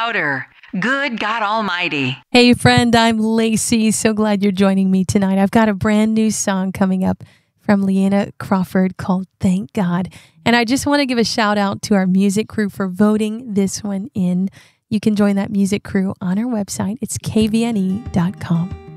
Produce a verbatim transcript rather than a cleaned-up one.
louder. Good God Almighty. Hey, friend, I'm Lacey. So glad you're joining me tonight. I've got a brand new song coming up from Leanna Crawford called Thank God. And I just want to give a shout out to our music crew for voting this one in. You can join that music crew on our website. It's k v n e dot com.